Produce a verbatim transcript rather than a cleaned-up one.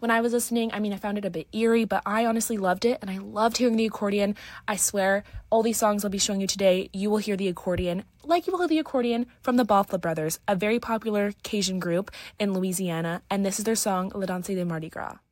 When I was listening, I mean, I found it a bit eerie, but I honestly loved it, and I loved hearing the accordion. I swear, all these songs I'll be showing you today, you will hear the accordion, like you will hear the accordion from the Bafla Brothers, a very popular Cajun group in Louisiana, and this is their song, Le Danse de Mardi Gras.